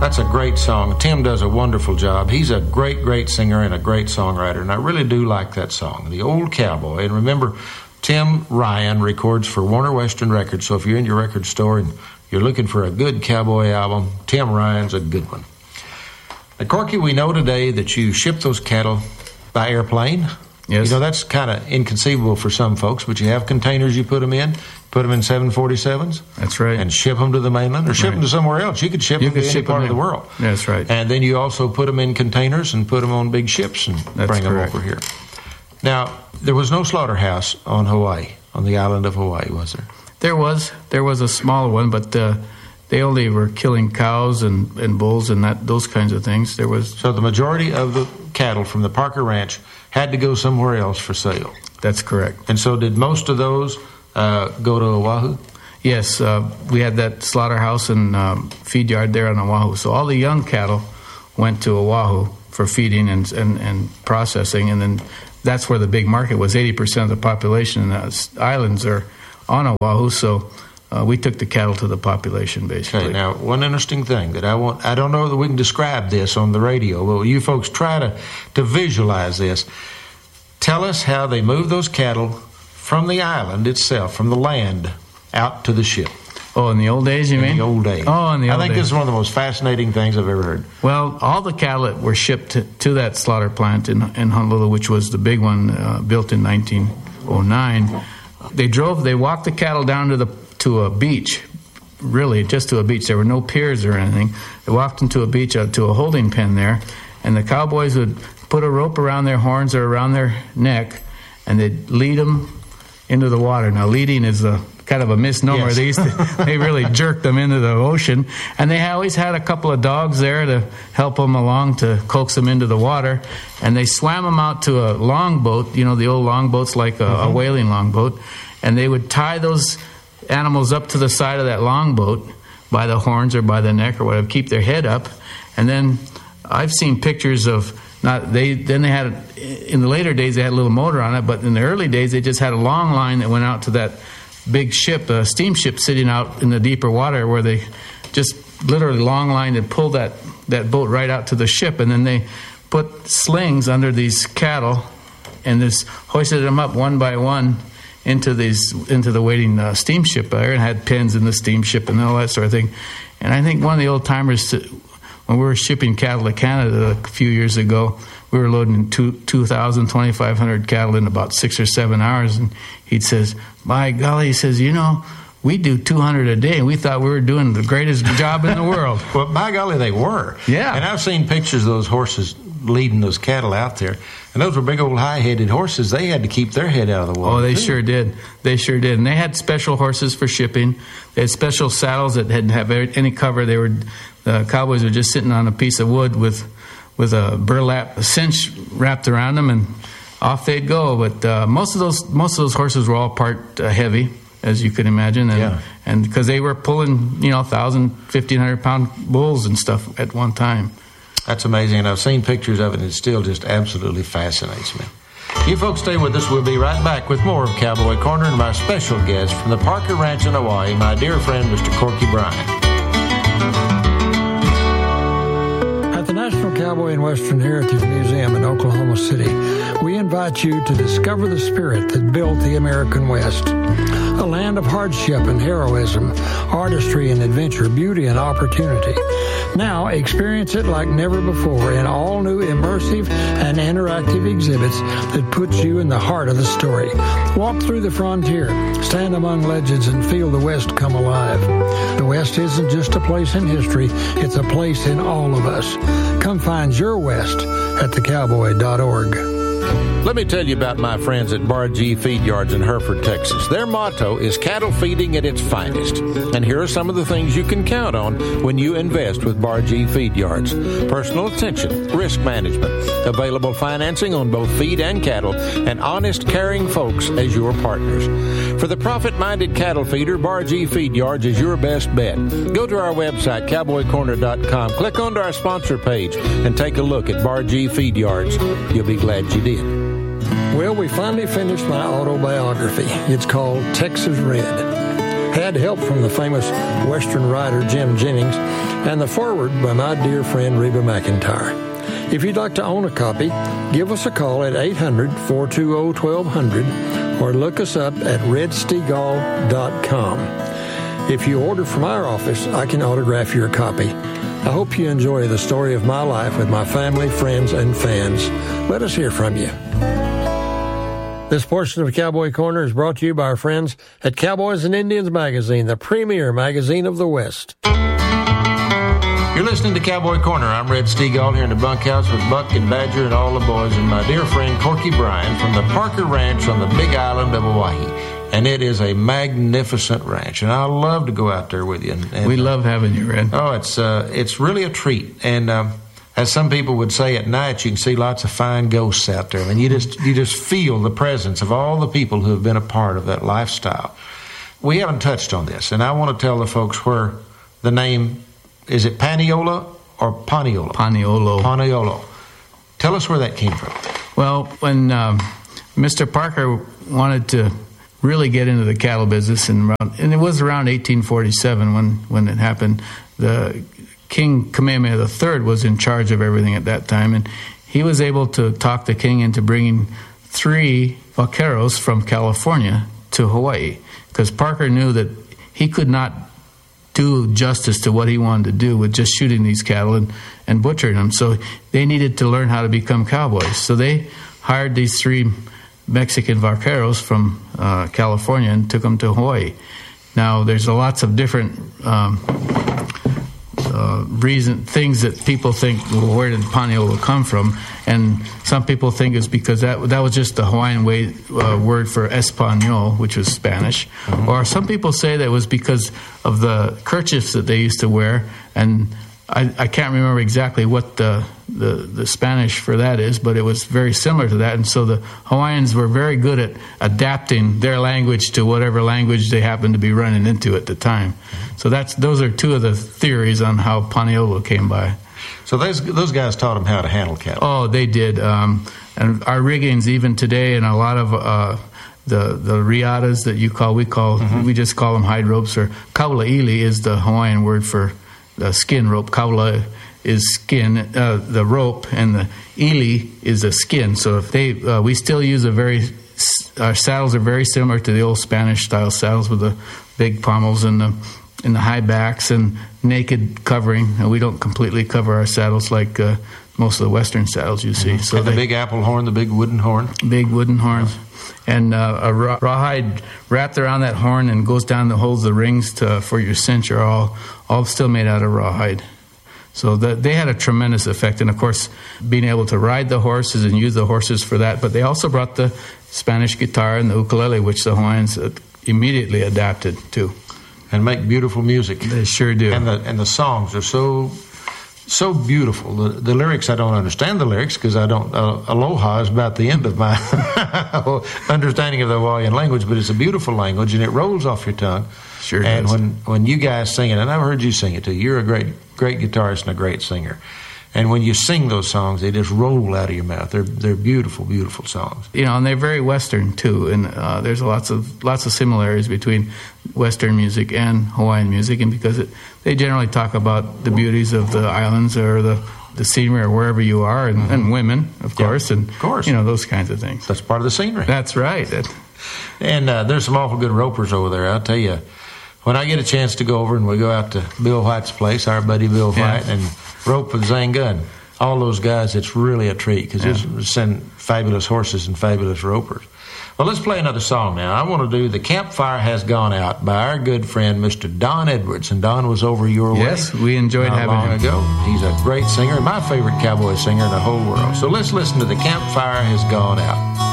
That's a great song. Tim does a wonderful job. He's a great, great singer and a great songwriter, and I really do like that song, The Old Cowboy. And remember, Tim Ryan records for Warner Western Records, so if you're in your record store and you're looking for a good cowboy album, Tim Ryan's a good one. Now, Corky, we know today that you ship those cattle by airplane. Yes. You know, that's kind of inconceivable for some folks, but you have containers you put them in 747s. That's right. And ship them to the mainland or ship them to somewhere else. You could ship them to any part of the world. That's right. And then you also put them in containers and put them on big ships and bring them over here. Now, there was no slaughterhouse on Hawaii, on the island of Hawaii, was there? There was a smaller one, but they only were killing cows and bulls and those kinds of things. So the majority of the cattle from the Parker Ranch had to go somewhere else for sale. That's correct. And so did most of those go to Oahu? Yes, we had that slaughterhouse and feed yard there on Oahu. So all the young cattle went to Oahu for feeding and processing, and then that's where the big market was. 80% of the population in the islands are on Oahu, so we took the cattle to the population, basically. Okay, now, one interesting thing that I don't know that we can describe this on the radio, but you folks try to visualize this. Tell us how they move those cattle from the island itself, from the land, out to the ship. Oh, in the old days, you mean? In the old days. Oh, in the old days. I think this is one of the most fascinating things I've ever heard. Well, all the cattle that were shipped to that slaughter plant in Honolulu, which was the big one built in 1909, they walked the cattle down to a beach, really, just to a beach. There were no piers or anything. They walked into a beach, to a holding pen there, and the cowboys would put a rope around their horns or around their neck, and they'd lead them into the water. Now, leading is kind of a misnomer. Yes. They really jerked them into the ocean, and they always had a couple of dogs there to help them along, to coax them into the water, and they swam them out to a longboat, the old longboats like a whaling longboat, and they would tie those animals up to the side of that longboat by the horns or by the neck or whatever, keep their head up, and then I've seen pictures of they had, in the later days they had a little motor on it, but in the early days they just had a long line that went out to that big ship, a steamship sitting out in the deeper water, where they just literally long lined and pulled that boat right out to the ship, and then they put slings under these cattle and just hoisted them up one by one into the waiting steamship there, and had pins in the steamship and all that sort of thing. And I think one of the old timers, when we were shipping cattle to Canada a few years ago, we were loading 2,000, 2,500 cattle in about 6 or 7 hours, and he says, by golly, he says, we do 200 a day, and we thought we were doing the greatest job in the world. Well, by golly, they were. Yeah. And I've seen pictures of those horses leading those cattle out there, and those were big old high-headed horses. They had to keep their head out of the water. Oh, they sure did. They sure did. And they had special horses for shipping. They had special saddles that didn't have any cover. The cowboys were just sitting on a piece of wood with a burlap, a cinch wrapped around them, and off they'd go. But most of those horses were all part heavy, as you could imagine, and because they were pulling 1,000, 1,500 pound bulls and stuff at one time. That's amazing, and I've seen pictures of it, and it still just absolutely fascinates me. You folks stay with us. We'll be right back with more of Cowboy Corner and my special guest from the Parker Ranch in Hawaii, my dear friend, Mr. Corky Bryant. At the National Cowboy and Western Heritage Museum in Oklahoma City, we invite you to discover the spirit that built the American West. A land of hardship and heroism, artistry and adventure, beauty and opportunity. Now experience it like never before in all new immersive and interactive exhibits that put you in the heart of the story. Walk through the frontier, stand among legends, and feel the West come alive. The West isn't just a place in history, it's a place in all of us. Come find your West at thecowboy.org. Let me tell you about my friends at Bar G Feed Yards in Hereford, Texas. Their motto is cattle feeding at its finest. And here are some of the things you can count on when you invest with Bar G Feed Yards. Personal attention, risk management, available financing on both feed and cattle, and honest, caring folks as your partners. For the profit-minded cattle feeder, Bar G Feed Yards is your best bet. Go to our website, cowboycorner.com, click onto our sponsor page, and take a look at Bar G Feed Yards. You'll be glad you did. Well, we finally finished my autobiography. It's called Texas Red. Had help from the famous Western writer Jim Jennings, and the foreword by my dear friend Reba McEntire. If you'd like to own a copy, give us a call at 800-420-1200 or look us up at redstegall.com. If you order from our office, I can autograph your copy. I hope you enjoy the story of my life with my family, friends, and fans. Let us hear from you. This portion of Cowboy Corner is brought to you by our friends at Cowboys and Indians Magazine, the premier magazine of the West. You're listening to Cowboy Corner. I'm Red Stegall here in the bunkhouse with Buck and Badger and all the boys and my dear friend Corky Bryan from the Parker Ranch on the Big Island of Oahe. And it is a magnificent ranch, and I love to go out there with you. And we love having you, Red. Oh, it's really a treat. And as some people would say, at night you can see lots of fine ghosts out there. I mean, you just feel the presence of all the people who have been a part of that lifestyle. We haven't touched on this, and I want to tell the folks where the name. Is it Paniolo or Paniolo? Paniolo. Tell us where that came from. Well, when Mr. Parker wanted to really get into the cattle business, and it was around 1847 when it happened, the King Kamehameha III was in charge of everything at that time, and he was able to talk the king into bringing 3 vaqueros from California to Hawaii, because Parker knew that he could not do justice to what he wanted to do with just shooting these cattle and butchering them. So they needed to learn how to become cowboys. So they hired these 3 Mexican vaqueros from California and took them to Hawaii. Now, there's lots of different things that people think, well, where did Paniolo come from? And some people think it's because that was just the Hawaiian word for Espanol, which was Spanish. Mm-hmm. Or some people say that it was because of the kerchiefs that they used to wear, and I can't remember exactly what the Spanish for that is, but it was very similar to that. And so the Hawaiians were very good at adapting their language to whatever language they happened to be running into at the time. So those are 2 of the theories on how Paniolo came by. So those guys taught them how to handle cattle. Oh, they did. And our riggings, even today, and a lot of the riatas that we call, we just call them hide ropes, or kaulaili is the Hawaiian word for the skin rope. Kaula is skin, the rope, and the ili is the skin. So if we still use our saddles are very similar to the old Spanish style saddles with the big pommels and the high backs and naked covering. And we don't completely cover our saddles like most of the Western saddles you see. So and the big apple horn, the big wooden horn. Big wooden horns. And a rawhide wrapped around that horn and goes down and holds the rings for your cinch are all still made out of rawhide. So they had a tremendous effect. And, of course, being able to ride the horses and use the horses for that. But they also brought the Spanish guitar and the ukulele, which the Hawaiians immediately adapted to. And make beautiful music. They sure do. And the songs are so beautiful. The lyrics, I don't understand the lyrics because I don't. Aloha is about the end of my understanding of the Hawaiian language, but it's a beautiful language and it rolls off your tongue. Sure and does. when you guys sing it, and I've heard you sing it too, you're a great guitarist and a great singer. And when you sing those songs, they just roll out of your mouth. They're beautiful, beautiful songs. And they're very Western too. And there's lots of similarities between Western music and Hawaiian music, and because they generally talk about the beauties of the islands or the scenery or wherever you are, and women, of course, and those kinds of things. That's part of the scenery. That's right. And there's some awful good ropers over there. I'll tell you, when I get a chance to go over and we go out to Bill White's place, our buddy Bill White, and rope with Zane Gunn, all those guys, it's really a treat because they send fabulous horses and fabulous ropers. Well, let's play another song now. I want to do The Campfire Has Gone Out by our good friend, Mr. Don Edwards. And Don was over your way. Yes, we enjoyed having him. Long ago. He's a great singer, my favorite cowboy singer in the whole world. So let's listen to The Campfire Has Gone Out.